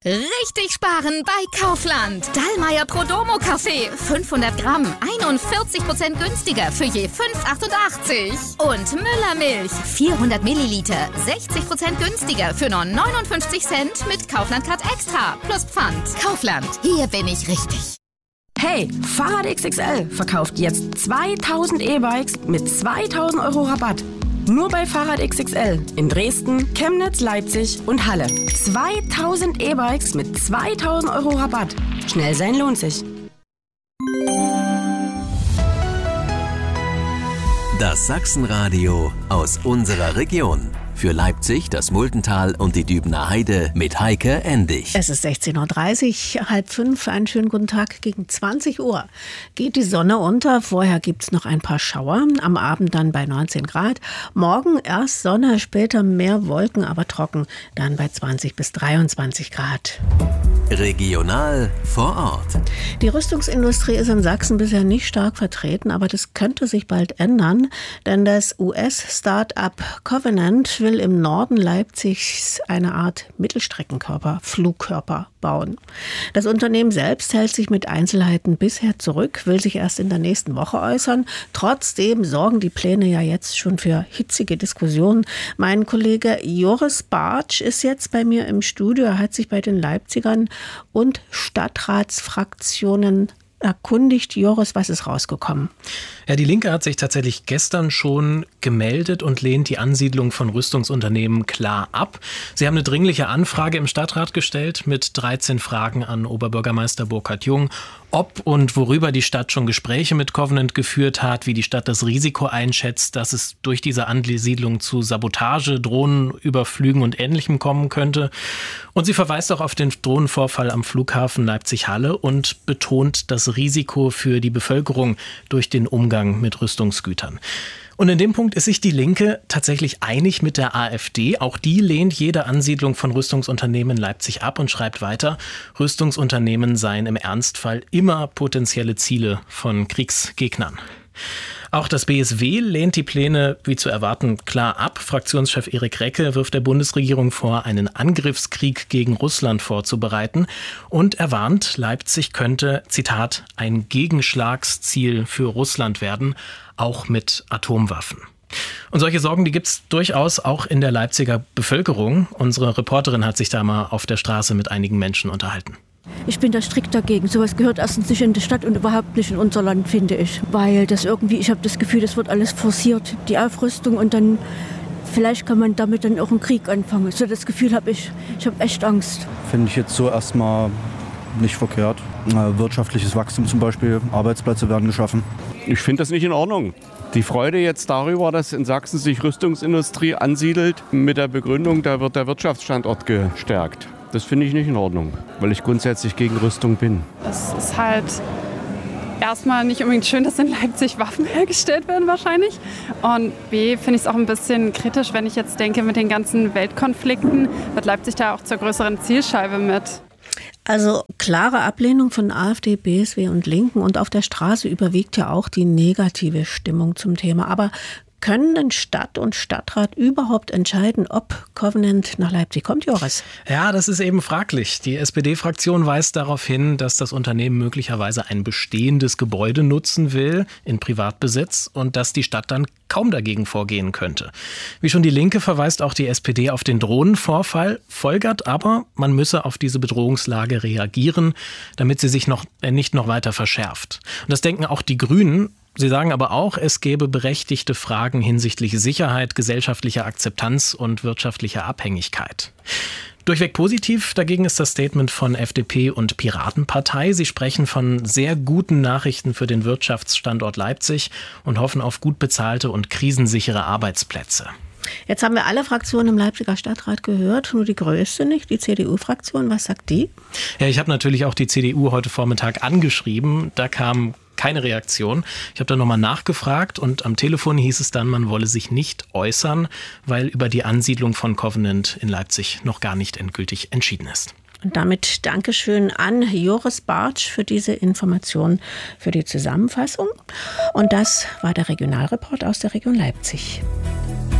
Richtig sparen bei Kaufland. Dallmayr Prodomo Kaffee. 500 Gramm. 41% günstiger für je 5,88. Und Müller Milch. 400 Milliliter. 60% günstiger für nur 59 Cent mit Kaufland Card Extra. Plus Pfand. Kaufland. Hier bin ich richtig. Hey, Fahrrad XXL verkauft jetzt 2000 E-Bikes mit 2000 € Rabatt. Nur bei Fahrrad XXL in Dresden, Chemnitz, Leipzig und Halle. 2000 E-Bikes mit 2000 € Rabatt. Schnell sein lohnt sich. Das Sachsenradio aus unserer Region. Für Leipzig, das Muldental und die Dübener Heide mit Heike Endig. Es ist 16.30 Uhr, 4:30. Einen schönen guten Tag. Gegen 20 Uhr geht die Sonne unter. Vorher gibt es noch ein paar Schauer. Am Abend dann bei 19 Grad. Morgen erst Sonne, später mehr Wolken, aber trocken. Dann bei 20 bis 23 Grad. Regional vor Ort. Die Rüstungsindustrie ist in Sachsen bisher nicht stark vertreten, aber das könnte sich bald ändern, denn das US-Start-up Covenant will im Norden Leipzigs eine Art Mittelstreckenkörper, bauen. Das Unternehmen selbst hält sich mit Einzelheiten bisher zurück, will sich erst in der nächsten Woche äußern. Trotzdem sorgen die Pläne ja jetzt schon für hitzige Diskussionen. Mein Kollege Joris Bartsch ist jetzt bei mir im Studio. Er hat sich bei den Leipzigern und Stadtratsfraktionen erkundigt. Joris, was ist rausgekommen? Ja, die Linke hat sich tatsächlich gestern schon gemeldet und lehnt die Ansiedlung von Rüstungsunternehmen klar ab. Sie haben eine dringliche Anfrage im Stadtrat gestellt mit 13 Fragen an Oberbürgermeister Burkhard Jung, ob und worüber die Stadt schon Gespräche mit Covenant geführt hat, wie die Stadt das Risiko einschätzt, dass es durch diese Ansiedlung zu Sabotage, Drohnenüberflügen und Ähnlichem kommen könnte. Und sie verweist auch auf den Drohnenvorfall am Flughafen Leipzig-Halle und betont das Risiko für die Bevölkerung durch den Umgang mit Rüstungsgütern. Und in dem Punkt ist sich die Linke tatsächlich einig mit der AfD. Auch die lehnt jede Ansiedlung von Rüstungsunternehmen in Leipzig ab und schreibt weiter, Rüstungsunternehmen seien im Ernstfall immer potenzielle Ziele von Kriegsgegnern. Auch das BSW lehnt die Pläne, wie zu erwarten, klar ab. Fraktionschef Erik Recke wirft der Bundesregierung vor, einen Angriffskrieg gegen Russland vorzubereiten und er warnt, Leipzig könnte, Zitat, ein Gegenschlagsziel für Russland werden, auch mit Atomwaffen. Und solche Sorgen, die gibt es durchaus auch in der Leipziger Bevölkerung. Unsere Reporterin hat sich da mal auf der Straße mit einigen Menschen unterhalten. Ich bin da strikt dagegen. Sowas gehört erstens nicht in die Stadt und überhaupt nicht in unser Land, finde ich. Weil das irgendwie, ich habe das Gefühl, das wird alles forciert, die Aufrüstung und dann vielleicht kann man damit dann auch einen Krieg anfangen. So das Gefühl habe ich. Ich habe echt Angst. Finde ich jetzt so erstmal nicht verkehrt. Wirtschaftliches Wachstum zum Beispiel, Arbeitsplätze werden geschaffen. Ich finde das nicht in Ordnung. Die Freude jetzt darüber, dass in Sachsen sich Rüstungsindustrie ansiedelt, mit der Begründung, da wird der Wirtschaftsstandort gestärkt. Das finde ich nicht in Ordnung, weil ich grundsätzlich gegen Rüstung bin. Es ist halt erstmal nicht unbedingt schön, dass in Leipzig Waffen hergestellt werden wahrscheinlich. Und B, finde ich es auch ein bisschen kritisch, wenn ich jetzt denke, mit den ganzen Weltkonflikten wird Leipzig da auch zur größeren Zielscheibe mit. Also klare Ablehnung von AfD, BSW und Linken und auf der Straße überwiegt ja auch die negative Stimmung zum Thema. Aber können denn Stadt und Stadtrat überhaupt entscheiden, ob Covenant nach Leipzig kommt, Joris? Ja, das ist eben fraglich. Die SPD-Fraktion weist darauf hin, dass das Unternehmen möglicherweise ein bestehendes Gebäude nutzen will in Privatbesitz und dass die Stadt dann kaum dagegen vorgehen könnte. Wie schon die Linke verweist auch die SPD auf den Drohnenvorfall, folgert aber, man müsse auf diese Bedrohungslage reagieren, damit sie sich nicht noch weiter verschärft. Und das denken auch die Grünen. Sie sagen aber auch, es gäbe berechtigte Fragen hinsichtlich Sicherheit, gesellschaftlicher Akzeptanz und wirtschaftlicher Abhängigkeit. Durchweg positiv dagegen ist das Statement von FDP und Piratenpartei. Sie sprechen von sehr guten Nachrichten für den Wirtschaftsstandort Leipzig und hoffen auf gut bezahlte und krisensichere Arbeitsplätze. Jetzt haben wir alle Fraktionen im Leipziger Stadtrat gehört, nur die größte nicht, die CDU-Fraktion. Was sagt die? Ja, ich habe natürlich auch die CDU heute Vormittag angeschrieben. Da kam keine Reaktion. Ich habe da nochmal nachgefragt und am Telefon hieß es dann, man wolle sich nicht äußern, weil über die Ansiedlung von Covenant in Leipzig noch gar nicht endgültig entschieden ist. Und damit Dankeschön an Joris Bartsch für diese Information, für die Zusammenfassung. Und das war der Regionalreport aus der Region Leipzig.